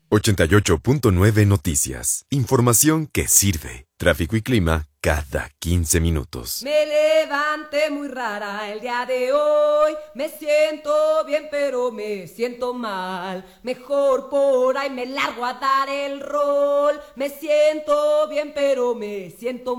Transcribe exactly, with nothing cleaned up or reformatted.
ochenta y ocho punto nueve Noticias. Información que sirve. Tráfico y clima cada quince minutos. Me levanté muy rara el día de hoy. Me siento bien, pero me siento mal. Mejor por ahí me largo a dar el rol. Me siento bien, pero me siento